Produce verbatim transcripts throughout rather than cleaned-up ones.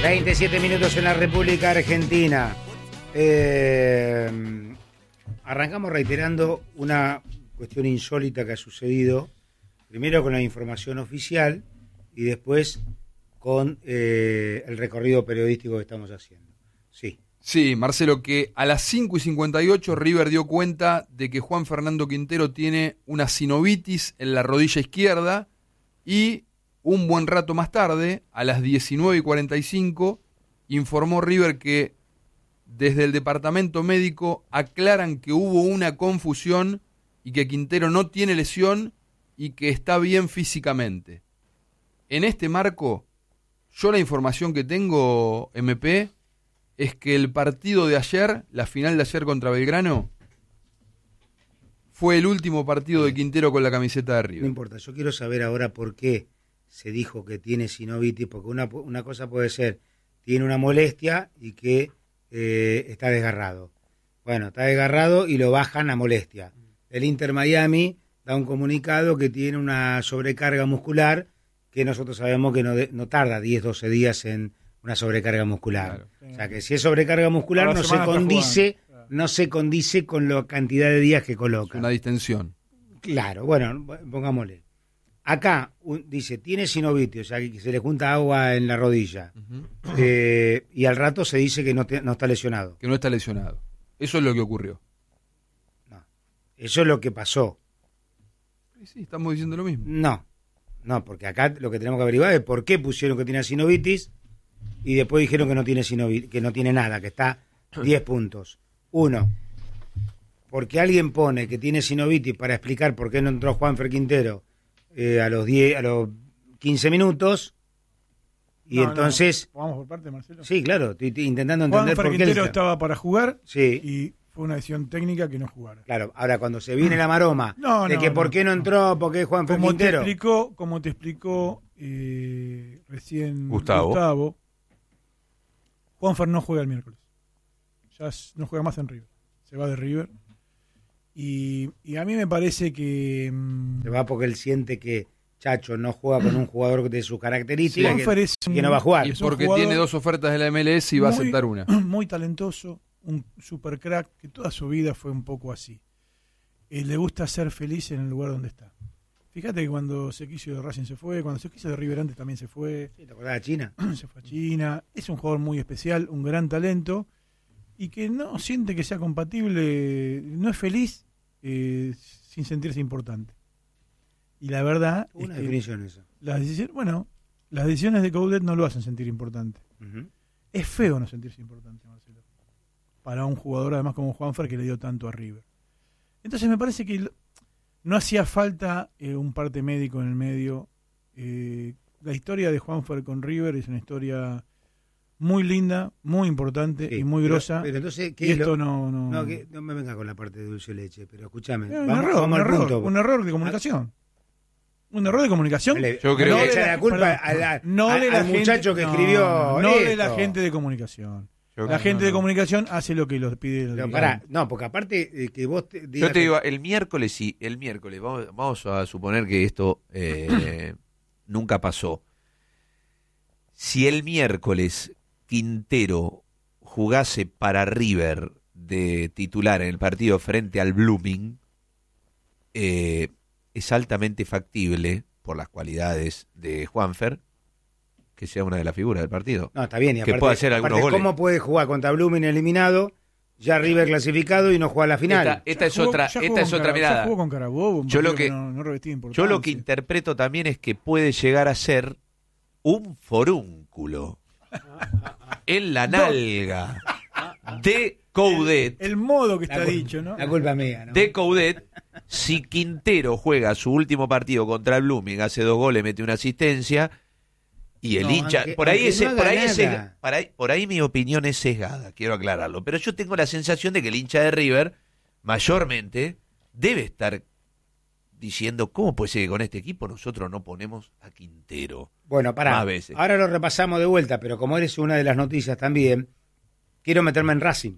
veintisiete minutos en la República Argentina. Eh, arrancamos reiterando una cuestión insólita que ha sucedido, primero con la información oficial y después con eh, el recorrido periodístico que estamos haciendo. Sí. Sí, Marcelo, que a las cinco y cincuenta y ocho River dio cuenta de que Juan Fernando Quintero tiene una sinovitis en la rodilla izquierda y un buen rato más tarde, a las diecinueve y cuarenta y cinco, informó River que desde el departamento médico aclaran que hubo una confusión y que Quintero no tiene lesión y que está bien físicamente. En este marco, yo la información que tengo, M P, es que el partido de ayer, la final de ayer contra Belgrano, fue el último partido de Quintero con la camiseta de River. No importa, yo quiero saber ahora por qué se dijo que tiene sinovitis, porque una, una cosa puede ser, tiene una molestia y que eh, está desgarrado. Bueno, está desgarrado y lo bajan a molestia. El Inter Miami da un comunicado que tiene una sobrecarga muscular que nosotros sabemos que no, de, no tarda diez, doce días en una sobrecarga muscular. Claro. O sea que si es sobrecarga muscular no se condice, no se condice con la cantidad de días que coloca. Es una distensión. Claro, bueno, pongámosle. Acá un, dice, tiene sinovitis, o sea, que se le junta agua en la rodilla. Uh-huh. eh, y al rato se dice que no, te, no está lesionado. Que no está lesionado. Eso es lo que ocurrió. No, eso es lo que pasó. Sí, sí, estamos diciendo lo mismo. No, no, porque acá lo que tenemos que averiguar es por qué pusieron que tiene sinovitis y después dijeron que no tiene sinovitis, que no tiene nada, que está diez puntos. Uno, porque alguien pone que tiene sinovitis para explicar por qué no entró Juanfer Quintero Eh, a los diez, a los quince minutos y no, entonces no. Vamos por parte, Marcelo. Sí, claro, estoy, estoy intentando entender Juan por qué Quintero estaba para jugar, sí. Y fue una decisión técnica que no jugara. Claro, ahora cuando se viene la maroma no, de no, que no, por qué no entró, por qué Juan como Quintero. Te explicó, como te explicó eh, recién Gustavo. Gustavo, Juanfer no juega el miércoles. Ya no juega más en River. Se va de River. Y, y a mí me parece que... Se va porque él siente que Chacho no juega con un jugador de sus características, sí, que, un, que no va a jugar. Y porque tiene dos ofertas de la M L S y va muy, a aceptar una. Muy talentoso, un super crack, que toda su vida fue un poco así. Eh, le gusta ser feliz en el lugar donde está. Fíjate que cuando se quiso de Racing se fue, cuando se quiso de River antes también se fue. Sí, ¿te acordás de China? Se fue a China. Es un jugador muy especial, un gran talento, y que no siente que sea compatible, no es feliz eh, sin sentirse importante. Y la verdad una es definición que esa. Las decisiones, bueno, las decisiones de Coudet no lo hacen sentir importante. Uh-huh. Es feo no sentirse importante, Marcelo, para un jugador además como Juanfer, que le dio tanto a River. Entonces me parece que no hacía falta eh, un parte médico en el medio. Eh, la historia de Juanfer con River es una historia muy linda, muy importante, sí, y muy pero, grosa. Pero entonces, ¿qué y es esto lo... no, no... No, que no me venga con la parte de dulce leche, pero escúchame. Eh, un, vamos, error, vamos un, al error, punto. un error de comunicación. Un error de comunicación. Le, Yo creo que echa la culpa perdón, a la, no a, de la al gente, muchacho que no, escribió No, no esto. de la gente de comunicación. Yo, la gente no, de no. comunicación hace lo que los pide. No, pará, no, porque aparte eh, que vos te digas... Yo te digo, el miércoles sí, el miércoles, vamos, vamos a suponer que esto eh, nunca pasó. Si el miércoles Quintero jugase para River de titular en el partido frente al Blooming, eh, es altamente factible, por las cualidades de Juanfer, que sea una de las figuras del partido. No, está bien. Y que aparte, pueda hacer algunos aparte, goles. ¿cómo puede jugar contra Blooming eliminado, ya River clasificado y no juega a la final? Esta, esta es jugó, otra, esta es otra cara, mirada. Jugó con Carabobo, yo lo que, que no, no yo lo que interpreto también es que puede llegar a ser un forúnculo en la nalga de Coudet. El, el modo que está la, dicho, ¿no? La culpa mía, ¿no? De Coudet, si Quintero juega su último partido contra el Blooming, hace dos goles, mete una asistencia, y el no, hincha, aunque, por ahí ese, no por ahí nada. ese, por ahí, por ahí mi opinión es sesgada, quiero aclararlo, pero yo tengo la sensación de que el hincha de River, mayormente, debe estar diciendo, ¿cómo puede ser que con este equipo nosotros no ponemos a Quintero? Bueno, pará, más veces? Ahora lo repasamos de vuelta, pero como eres una de las noticias también, quiero meterme en Racing.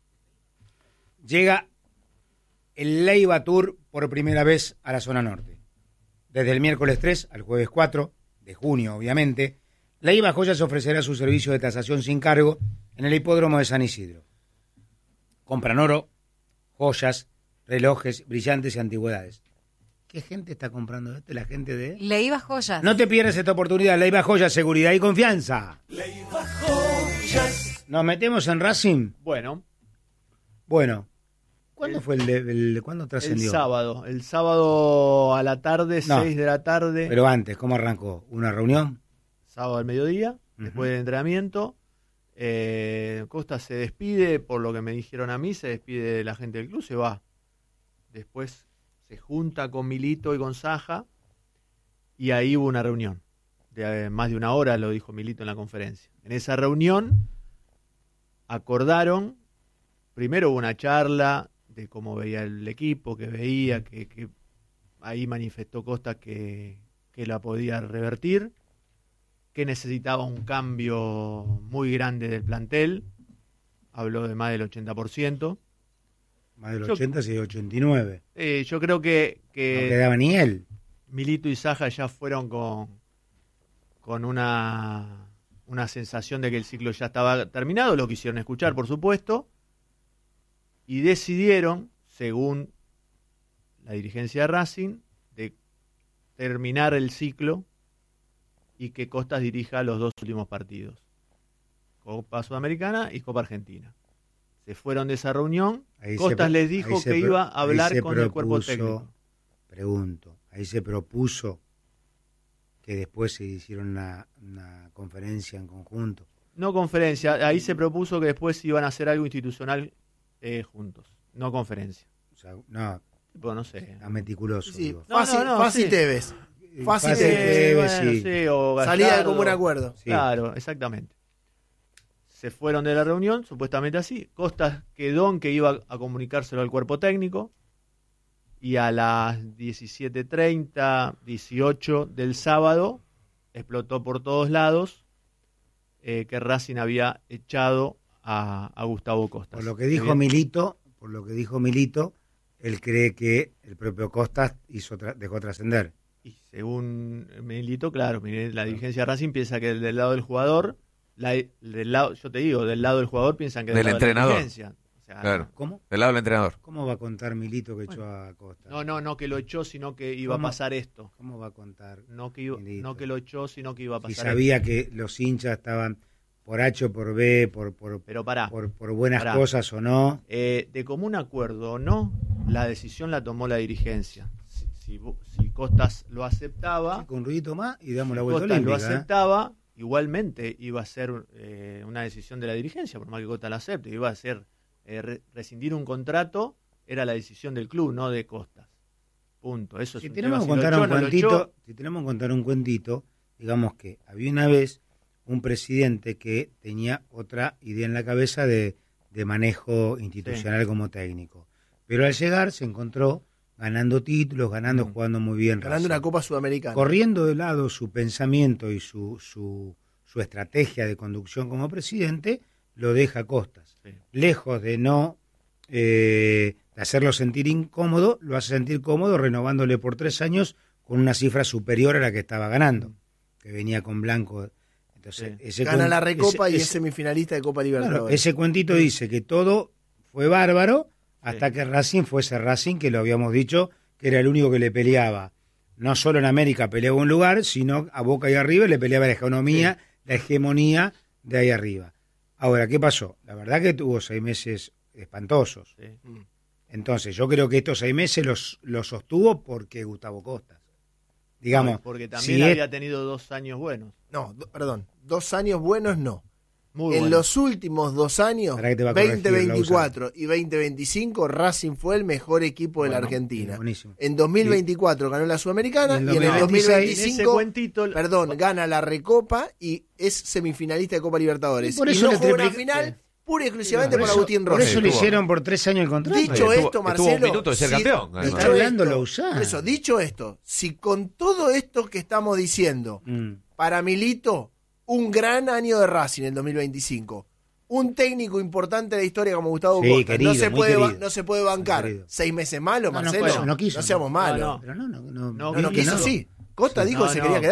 Llega el Leiva Tour por primera vez a la zona norte. Desde el miércoles tres al jueves cuatro de junio, obviamente, Leiva Joyas ofrecerá su servicio de tasación sin cargo en el hipódromo de San Isidro. Compran oro, joyas, relojes, brillantes y antigüedades. ¿Qué gente está comprando esto? La gente de... Leiva Joyas. No te pierdas esta oportunidad. Leiva Joyas, seguridad y confianza. Leiva Joyas. ¿Nos metemos en Racing? Bueno, Bueno. ¿Cuándo El- fue el, de- el cuándo el trascendió? sábado. El sábado a la tarde, No. seis de la tarde. Pero antes, ¿cómo arrancó? ¿Una reunión? Sábado al mediodía, Ujú. después del entrenamiento. Eh, Costa se despide, por lo que me dijeron a mí, se despide de la gente del club, se va. Después se junta con Milito y con Saja y ahí hubo una reunión. De eh, más de una hora, lo dijo Milito en la conferencia. En esa reunión acordaron, primero hubo una charla de cómo veía el equipo, que veía, que, que ahí manifestó Costa que, que la podía revertir, que necesitaba un cambio muy grande del plantel, habló de más del ochenta por ciento. Más del Yo- ochenta, sí, ochenta y nueve. Eh, yo creo que, No que quedaba ni él. Milito y Saja ya fueron con, con una, una sensación de que el ciclo ya estaba terminado, lo quisieron escuchar, por supuesto, y decidieron, según la dirigencia de Racing, de terminar el ciclo y que Costas dirija los dos últimos partidos, Copa Sudamericana y Copa Argentina. Se fueron de esa reunión, Ahí se Costas pro- les dijo ahí se que pro- iba a ahí hablar se con el cuerpo propuso- técnico. Pregunto, ahí se propuso que después se hiciera una, una conferencia en conjunto. No conferencia, ahí se propuso que después iban a hacer algo institucional eh, juntos, no conferencia. O sea, no, Tipo, no sé. a meticuloso. Sí, digo. No, fácil, no, no, fácil sí. Tevez. Fácil Fácil Tevez. Tevez, bueno, sí. sí, o Salida de Gallardo. común acuerdo. Sí. Claro, exactamente. Se fueron de la reunión, supuestamente así. Costas quedó en que iba a comunicárselo al cuerpo técnico. Y a las diecisiete treinta, dieciocho del sábado, explotó por todos lados eh, que Racing había echado a, a Gustavo Costas. Por lo que dijo Bien. Milito, por lo que dijo Milito, él cree que el propio Costas hizo tra- dejó trascender. Y según Milito, claro, mire, la dirigencia de Racing piensa que del lado del jugador, la- del lado, yo te digo, del lado del jugador piensan que Del lado entrenador. de la dirigencia. O sea, Claro. ¿Cómo? Del lado del entrenador. ¿Cómo va a contar Milito que echó a Costas? No, no, no que lo echó, sino que iba ¿Cómo? a pasar esto. ¿Cómo va a contar? No que, iba- Milito. no que lo echó, sino que iba a Si pasar sabía que los hinchas estaban por H o por B, por, por, esto. Pero pará, por, por buenas pará. cosas o no. eh, de común acuerdo o no, la decisión la tomó la dirigencia. Si, si, vo- si Costas lo aceptaba, Con un ruidito más y damos la si vuelta Costas lo olímpica. ¿eh? aceptaba, igualmente iba a ser eh, una decisión de la dirigencia, por más que Costas la acepte, iba a ser eh, re- rescindir un contrato, era la decisión del club, no de Costas. Punto. Eso es Si un tenemos que tema. Si contar lo un echó, no lo cuentito, echó, si tenemos que contar un cuentito, digamos que había una vez un presidente que tenía otra idea en la cabeza de, de manejo institucional como técnico. Pero al llegar se encontró ganando títulos, ganando, Mm. jugando muy bien. Ganando Racing. una Copa Sudamericana. Corriendo de lado su pensamiento y su, su, su estrategia de conducción como presidente, lo deja a Costas. Sí. Lejos de no eh, de hacerlo sentir incómodo, lo hace sentir cómodo renovándole por tres años con una cifra superior a la que estaba ganando, que venía con Blanco. Entonces, Sí. ese Gana cuen- la Recopa ese- y es ese- semifinalista de Copa claro, Libertadores. ese cuentito dice que todo fue bárbaro hasta Sí. que Racing fuese Racing, que lo habíamos dicho, que era el único que le peleaba. No solo en América peleaba un lugar, sino a Boca y arriba le peleaba la economía, la hegemonía de ahí arriba. Ahora, ¿qué pasó? La verdad que tuvo seis meses espantosos. sí. Entonces, yo creo que estos seis meses los, los sostuvo porque Gustavo Costas. Digamos, No, porque si también es- había tenido dos años buenos. No, do- perdón, dos años buenos no. Muy en buenos. los últimos dos años, Para que te va a corregir, veinte veinticuatro y veinte veinticinco, Racing fue el mejor equipo de la Bueno, Argentina. buenísimo. En dos mil veinticuatro ganó la Sudamericana Y en y en el dos mil veintiséis, En ese dos mil veinticinco, cuentito, perdón, gana la Recopa y es semifinalista de Copa Libertadores. Y por Y, eso no le juega una triplica- final pura y exclusivamente por por, eso, Agustín por Rossi. eso le Estuvo. hicieron por tres años el contrato. Dicho Estuvo- esto, estuvo Marcelo. un minuto de ser si- campeón, dicho además. Está hablando esto- Lauzán. por eso, dicho esto, si con todo esto que estamos diciendo, Mm. para Milito, un gran año de Racing en dos mil veinticinco. Un técnico importante de la historia como Gustavo Sí, Costa. querido, no, se muy puede, ba- querido. no se puede bancar. Muy querido. Seis meses malos, No, no Marcelo. fue, no quiso, seamos no. malos. No, no. Pero no, no, no, No, No, dijo no que quiso, no. sí. Costa dijo No, que se no. quería quedar.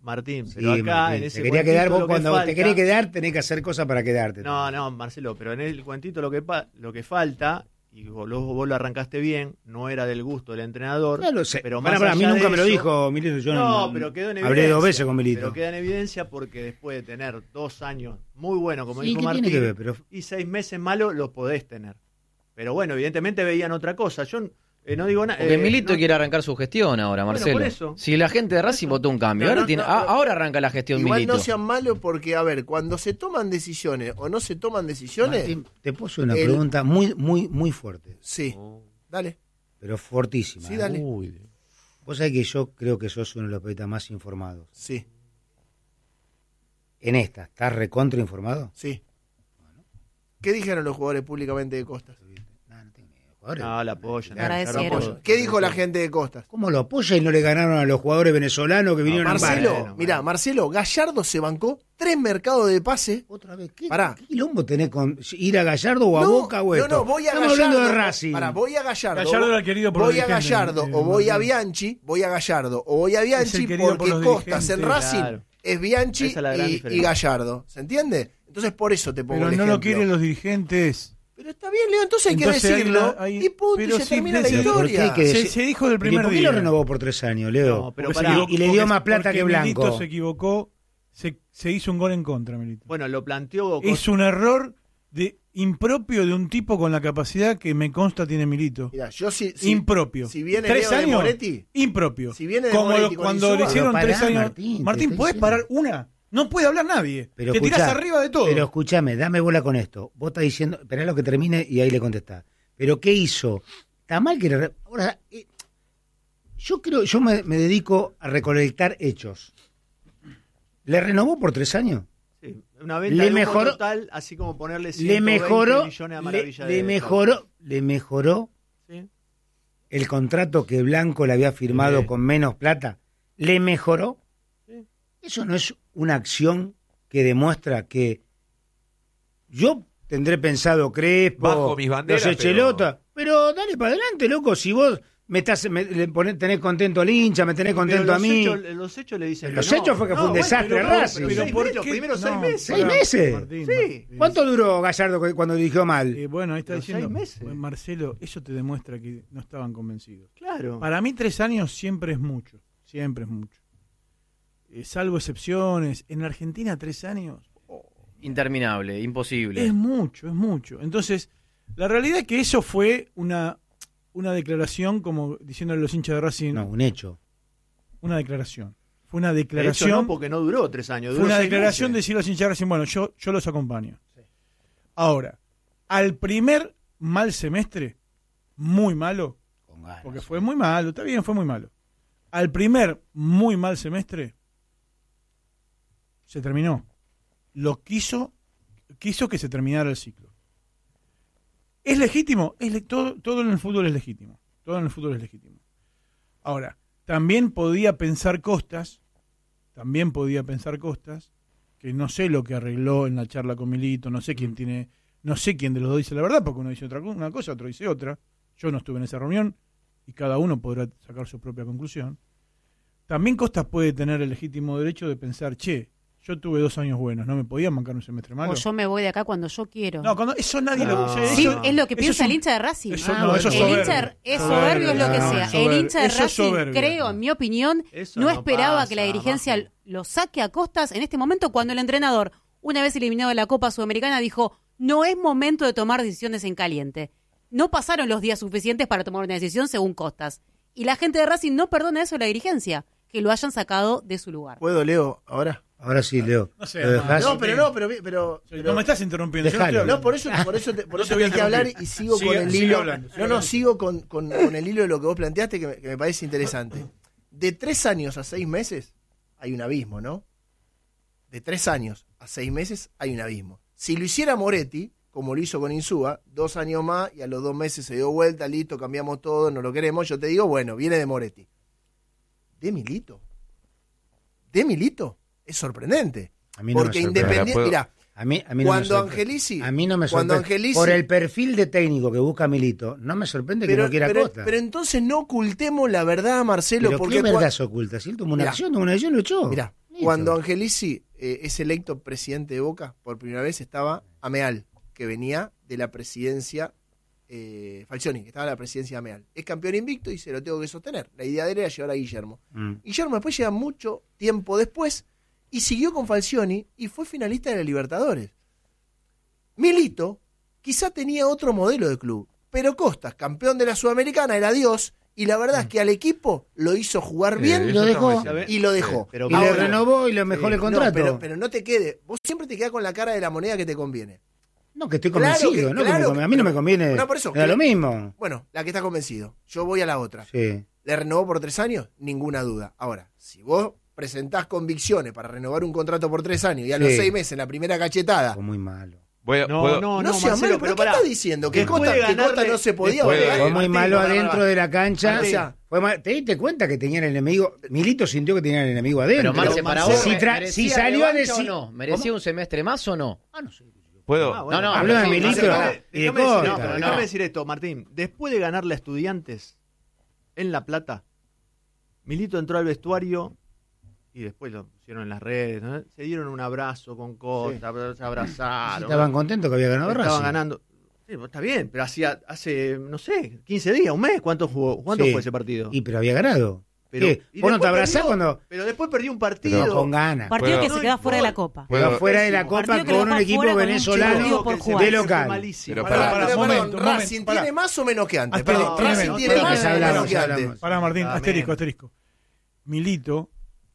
Martín, Sí, pero acá Martín, en ese te quería quedar cuentito vos lo que cuando falta- te querés quedar, tenés que hacer cosas para quedarte. No, no, Marcelo, pero en el cuentito lo que pa- lo que falta, y vos, lo- vos lo arrancaste bien, no era del gusto del entrenador. Claro, sé. Pero Pará, más pará, a mí allá nunca de me lo eso- dijo Milito. Yo no, no, pero quedó en evidencia. hablé dos veces con Milito. Pero queda en evidencia porque después de tener dos años muy buenos, como Sí, dijo ¿qué Martín, tiene que ver? Pero y seis meses malos, lo podés tener. Pero bueno, evidentemente veían otra cosa. Yo eh, no digo nada. Porque eh, Milito no- quiere arrancar su gestión ahora, Bueno, Marcelo. por eso. Si la gente de Racing votó un cambio, No, ahora, no, tiene, no, ah, no. ahora arranca la gestión Igual Milito. no sean malos porque, a ver, cuando se toman decisiones o no se toman decisiones, Martín, te puse una el- pregunta muy, muy, muy fuerte, sí, dale, pero fortísima. sí, ¿eh? dale, Uy, Vos sabés que yo creo que sos uno de los periodistas más informados. sí, En esta, ¿estás recontra informado? sí. ¿Qué dijeron los jugadores públicamente de Costas? No, no tengo miedo. Jugadores- No, la apoyan. Claro, Agradecieron. claro, apoyan. ¿Qué dijo la gente de Costas? ¿Cómo lo apoya y no le ganaron a los jugadores venezolanos que vinieron a Marcelo, bueno, mirá, Marcelo, Gallardo se bancó tres mercados de pase. Otra vez, ¿qué, Pará. ¿qué quilombo tenés con ir a Gallardo o a No, Boca o no, esto? no, voy a Estamos Gallardo. hablando de Racing. Pará, voy a Gallardo. Gallardo era querido por los voy a dirigentes, Gallardo eh, o voy a Martín. Bianchi, voy a Gallardo o voy a Es Bianchi el querido por porque los Costas en dirigentes. Racing Claro. es Bianchi Esa es la gran y, diferencia. y Gallardo. ¿Se entiende? Entonces por eso te pongo Pero el no lo ejemplo. quieren los dirigentes. Pero está bien, Leo, entonces hay Entonces que hay decirlo una- hay- y punto, pero y se sí, termina la pero ¿por qué historia. hay que Se, decir- se dijo del ¿Pero primer ¿Por qué día. lo renovó por tres años, Leo? No, pero Porque pará. se equivo- Y le dio porque- más plata porque que Blanco. Milito se equivocó, se, se hizo un gol en contra, Milito. Bueno, lo planteó. Es un error de impropio de un tipo con la capacidad que me consta tiene Milito. Mira, yo sí, sí- impropio. si viene ¿Tres Leo de años? Moretti, Impropio. si viene de Como Moretti lo- con cuando Insúa, le hicieron Pero tres pará, años. Martín, te Martín, estoy ¿puedes diciendo. parar una? No puede hablar nadie. Pero Te tirás escuchá, arriba de todo. Pero escúchame, dame bola con esto. Vos estás diciendo, esperá lo que termine y ahí le contestás. ¿Pero qué hizo? ¿Está mal que le re- Ahora, eh, yo creo, yo me, me dedico a recolectar hechos. ¿Le renovó por tres años? Sí, una venta Le de humo mejoró- total, así como ponerle Le ciento veinte mejoró, millones a le, Maravilla le de mejoró, le mejoró Sí. el contrato que Blanco le había firmado Sí. con menos plata. ¿Le mejoró? Sí. Eso no es una acción que demuestra que yo tendré pensado Crespo, Bajo mis banderas, los Echelota, pero... dale para adelante, loco, si vos me estás me, le ponés- tenés contento al hincha, me tenés Pero contento los a mí. Hechos, los hechos le dicen. Los que no. hechos fue que fue un bueno, desastre pero- Racing. pero seis ¿por meses, los qué? primeros No, seis meses. ¿Seis meses? Martín, Sí. Martín. ¿Cuánto duró Gallardo cu- cuando dirigió mal? Eh, bueno, ahí está Los diciendo. seis meses. Bueno, Marcelo, eso te demuestra que no estaban convencidos. Claro. Para mí, tres años siempre es mucho. Siempre es mucho. Eh, salvo excepciones. En Argentina, tres años Interminable, imposible. es mucho, es mucho. Entonces, la realidad es que eso fue una, una declaración, como diciéndole a los hinchas de Racing, No, un hecho. una declaración. Fue una De hecho, declaración. no, porque no duró tres años. Fue duró una seis declaración de meses. decir a los hinchas de Racing, bueno, yo, yo los acompaño. Ahora, al primer mal semestre, muy malo, Con ganas. porque fue muy malo, está bien, fue muy malo. Al primer muy mal semestre, se terminó. Lo quiso, quiso que se terminara el ciclo. ¿Es legítimo? Es le- todo, todo en el fútbol es legítimo. Todo en el fútbol es legítimo. Ahora, también podía pensar Costas, también podía pensar Costas, que no sé lo que arregló en la charla con Milito, no sé quién tiene, no sé quién de los dos dice la verdad, porque uno dice otra co- una cosa, otro dice otra. Yo no estuve en esa reunión y cada uno podrá sacar su propia conclusión. También Costas puede tener el legítimo derecho de pensar, che, yo tuve dos años buenos, ¿no me podían bancar un semestre malo? O yo me voy de acá cuando yo quiero. No, cuando, eso nadie No. lo eso- Sí, eso- es lo que eso piensa es un- el hincha de Racing. eso- Ah, no, eso es el soberbio. hincha es Soberbio, soberbio, es lo que no, sea. soberbio. El hincha de Eso es Racing, soberbio. creo, en mi opinión, Eso no no esperaba pasa, que la dirigencia Majo. lo saque a Costas en este momento cuando el entrenador, una vez eliminado de la Copa Sudamericana, dijo, no es momento de tomar decisiones en caliente. No pasaron los días suficientes para tomar una decisión según Costas. Y la gente de Racing no perdona eso a la dirigencia, que lo hayan sacado de su lugar. ¿Puedo, Leo, ahora? Ahora sí, Leo. No sé, ¿Lo dejás? No, pero no, pero... pero, pero No me estás interrumpiendo. yo no Dejalo. estoy No, por eso, por eso, te, por No eso te voy a tenés que hablar interrumpir. y sigo Sigue- con el sigue hilo. hablando, sigue no, no, hablando. sigo con, con, con el hilo de lo que vos planteaste que me, que me parece interesante. De tres años a seis meses hay un abismo, ¿no? De tres años a seis meses hay un abismo. Si lo hiciera Moretti, como lo hizo con Insúa, dos años más y a los dos meses se dio vuelta, listo, cambiamos todo, no lo queremos, yo te digo, bueno, viene de Moretti. De Milito. De Milito. Es sorprendente. A mí no Porque me sorprende. independiente, Puedo- mira, A mí, a mí no Cuando me sorprende. Angelici- a mí no me cuando sorprende. Angelici- Por el perfil de técnico que busca Milito, no me sorprende que pero, no quiera pero, Costa. pero entonces no ocultemos la verdad, Marcelo, Pero porque ¿qué cua- verdad se oculta? Si él tomó una Mirá. acción, tomó una decisión, lo echó. Mirá, Cuando Angelici eh, es electo presidente de Boca, por primera vez estaba Ameal, que venía de la presidencia, eh, Falcioni, que estaba en la presidencia de Ameal. Es campeón invicto y se lo tengo que sostener. La idea de él era llevar a Guillermo. Mm. Guillermo después llega mucho tiempo después y siguió con Falcioni y fue finalista de la Libertadores. Milito quizá tenía otro modelo de club, pero Costas, campeón de la Sudamericana, era Dios, y la verdad es que al equipo lo hizo jugar bien Eh, lo dejó. y lo dejó. Pero Y Ahora, le renovó y le mejoró el no, contrato. pero, pero no te quede, vos siempre te quedás con la cara de la moneda que te conviene. No, que estoy Claro convencido, que- ¿no? Que claro me conviene. a mí no me conviene. No, por eso, me da que- lo mismo. Bueno, la que está convencido. Yo voy a la otra. Sí. ¿Le renovó por tres años? Ninguna duda. Ahora, si vos presentás convicciones para renovar un contrato por tres años y a los Sí. seis meses, la primera cachetada, Fue muy malo. Voy a- No, puedo- no, no, no, sea Marcelo, malo, pero pero ¿qué pará. estás diciendo? Que Después Costa, de que Costa ganarle- no se podía después de- volver. Fue muy Martín, malo pará, adentro pará. de la cancha. Martín. O sea, Fue mal- ¿Te diste cuenta que tenía el enemigo? Milito sintió que tenía el enemigo adentro. Pero Marce, para Marcelo, vos, si, ¿me- tra- ¿merecía si salió a revancha decir. o no? ¿Merecía un semestre más o no? Ah, no sé. puedo- Ah, bueno. No, no, Habló de sí, Milito Marcelo, y de Déjame decir, Costa. no, pero No. déjame decir esto, Martín. Después de ganarle a Estudiantes en La Plata, Milito entró al vestuario y después lo pusieron en las redes, ¿no? Se dieron un abrazo con Costa, se abrazaron. Estaban contentos que había ganado Estaban Racing. ganando. Sí, pues, está bien, pero hacía, hace, no sé, quince días, un mes, ¿cuánto jugó? ¿Cuánto Sí. fue ese partido? Y pero había ganado. Pero, ¿Qué? y ¿Vos no te después abrazás perdió- cuando.? Pero después perdió un partido. Pero con ganas. Partido Puedo- que se queda fuera de la Copa. Quedó Puedo- fuera de la Pésimo. Copa Partido que con lo un dejó equipo fuera con un venezolano chico por que se jugar. me de fue local. malísimo. Pero Pará, pará, pará, pará, perdón, momento, Racing momento, tiene pará. más o menos que antes. Asterisco, Perdón, tiene Racing menos, tiene tiene más menos. o menos Hablamos, que hablamos. antes. Pará, Martín, Ah, asterisco, bien. asterisco. Milito,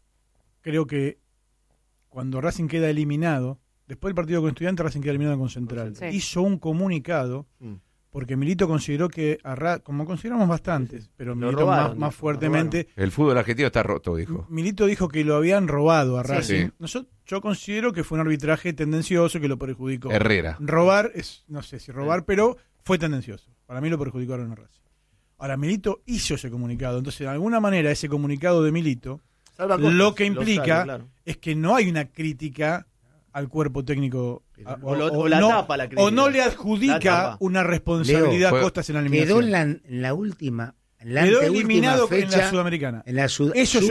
creo que cuando Racing queda eliminado, después del partido con Estudiantes, Racing queda eliminado con Central. Sí. Hizo un comunicado, Mm. porque Milito consideró que, a Ra- como consideramos bastantes, pero Lo Milito robaron, más, más dijo, lo fuertemente, El fútbol argentino está roto, dijo. Milito dijo que lo habían robado a Sí. Racing. Sí. Nosotros- yo considero que fue un arbitraje tendencioso que lo perjudicó. Herrera. Robar es, no sé si robar, pero fue tendencioso. Para mí lo perjudicaron a Racing. Ahora, Milito hizo ese comunicado. Entonces, de alguna manera, ese comunicado de Milito, Salva Costas, lo que Lo implica sabe, claro. es que no hay una crítica al cuerpo técnico. a- O lo- o la no, tapa la crítica. o no le La adjudica tapa. una responsabilidad Leo, a Costas en la eliminación. Quedó en la, en la última. En la Quedó anteúltima eliminado fecha, en la Sudamericana. En la Sud- Eso ya